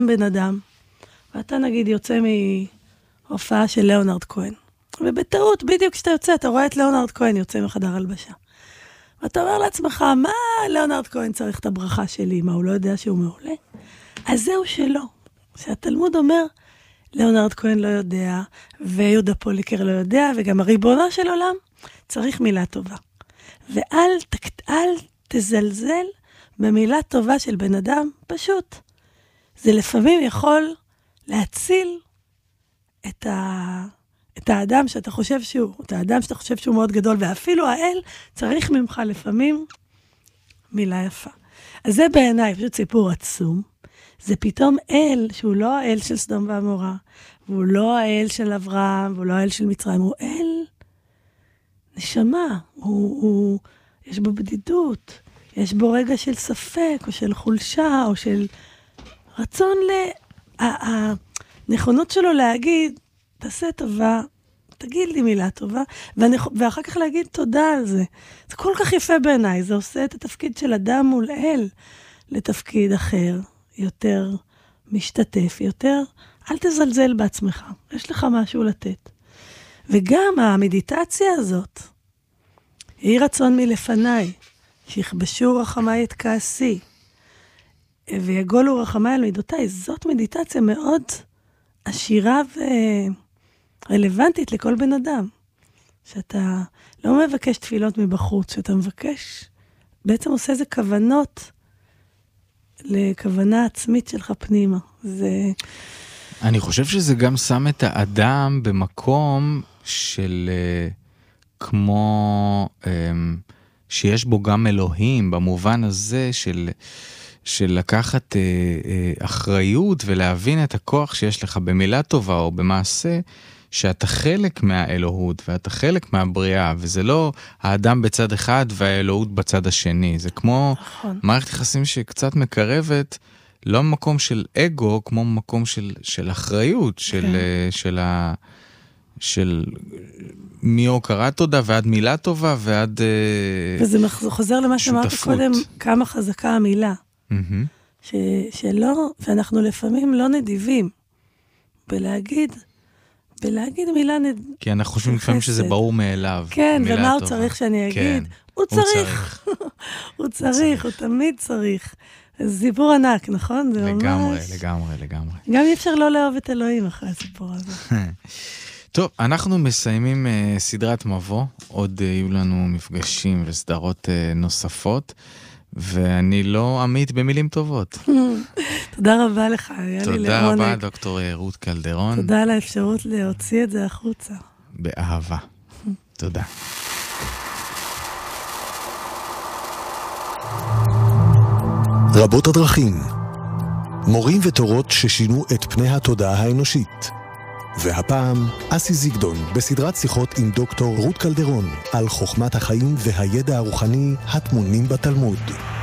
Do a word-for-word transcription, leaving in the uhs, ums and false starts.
בן אדם, ואתה נגיד יוצא מהופעה של ליאונרד כהן, ובטעות, בדיוק כשאתה יוצא, אתה רואה את ליאונרד כהן יוצא מחדר הלבשה. ואתה אומר לעצמך, מה ליאונרד כהן צריך את הברכה שלי? מה, הוא לא יודע שהוא מעולה? אז זהו שלא. שהתלמוד אומר, ליאונרד כהן לא יודע, ויהודה פוליקר לא יודע, וגם הריבונו של עולם צריך מילה טובה. ואל אל תזלזל במילה טובה של בן אדם, פשוט. זה לפעמים יכול להציל את ה... את האדם שאתה חושב שהוא, את האדם שאתה חושב שהוא מאוד גדול, ואפילו האל צריך ממך לפעמים מילה יפה. אז זה בעיניי, פשוט סיפור עצום. זה פתאום אל, שהוא לא האל של סדום ועמורה, והוא לא האל של אברהם, והוא לא האל של מצרים, הוא אל נשמה, הוא, הוא, יש בו בדידות, יש בו רגע של ספק, או של חולשה, או של רצון ל... הנכונות שלו להגיד, תעשה טובה, תגיד לי מילה טובה, ואני, ואחר כך להגיד תודה על זה. זה כל כך יפה בעיניי, זה עושה את התפקיד של אדם מול אל, לתפקיד אחר, יותר משתתף, יותר, אל תזלזל בעצמך, יש לך משהו לתת. וגם המדיטציה הזאת, יהי רצון מלפניי, שיכבשו רחמי את כעסי, ויגולו רחמי על מידותיי, זאת מדיטציה מאוד עשירה ורלוונטית לכל בן אדם. שאתה לא מבקש תפילות מבחוץ, שאתה מבקש, בעצם עושה איזה כוונות, לכוונה עצמית שלך פנימה. זה... אני חושב שזה גם שם את האדם במקום של כמו שיש בו גם אלוהים, במובן הזה של... של לקחת אה, אה, אחריות ולהבין את הכוח שיש לך במילה טובה או במעשה, שאתה חלק מהאלוהות ואתה חלק מהבריאה, וזה לא האדם בצד אחד והאלוהות בצד השני. זה כמו נכון. מערכת יחסים שקצת מקרבת, לא מקום של אגו, כמו מקום של, של אחריות, של, כן. של, ה, של מהוקרת תודה ועד מילה טובה ועד וזה חוזר למה שאמרת קודם, כמה חזקה המילה. ש, שלא, ואנחנו לפעמים לא נדיבים בלהגיד, בלהגיד מילה נד... כי אנחנו חושבים לפעמים שזה ברור מאליו. כן, ומה הוא צריך שאני אגיד? כן, הוא צריך. הוא צריך, הוא תמיד צריך. זה סיפור ענק, נכון? זה לגמרי, ממש... לגמרי, לגמרי. גם אי אפשר לא לאהוב את אלוהים אחרי הסיפור הזה. טוב, אנחנו מסיימים uh, סדרת מבוא, עוד uh, יהיו לנו מפגשים וסדרות uh, נוספות, ואני לא עמית במילים טובות. תודה רבה לך, היה לי לעונג. תודה רבה, דוקטור רות קלדרון. תודה על האפשרות להוציא את זה החוצה. באהבה. תודה. רבות הדרכים, מורים ותורות ששינו את פני התודעה האנושית. והפעם, אסי זיגדון בסדרת שיחות עם דוקטור רות קלדרון על חוכמת החיים והידע הרוחני הטמונים בתלמוד.